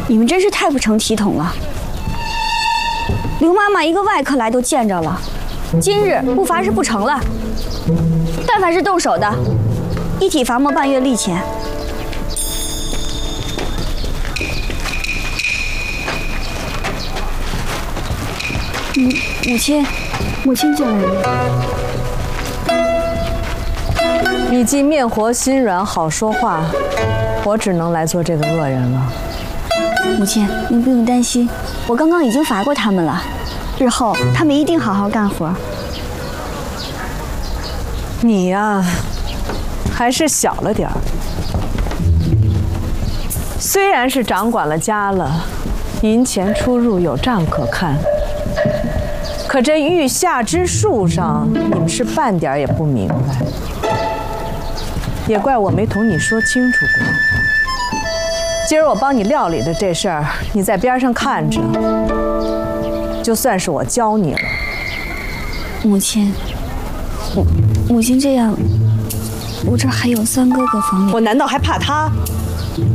你们真是太不成体统了。刘妈妈一个外客来都见着了，今日不罚是不成了。但凡是动手的，一体罚没半月利钱。母亲进来了。 你既面活心软，好说话，我只能来做这个恶人了。 母亲，您不用担心，我刚刚已经罚过他们了，日后他们一定好好干活。 你呀，还是小了点儿。虽然是掌管了家了，银钱出入有账可看，可这御下之术上，你们是半点也不明白。也怪我没同你说清楚过。今儿我帮你料理的这事儿，你在边上看着，就算是我教你了。 母亲，母亲这样，我这还有三哥哥房里， 我难道还怕他？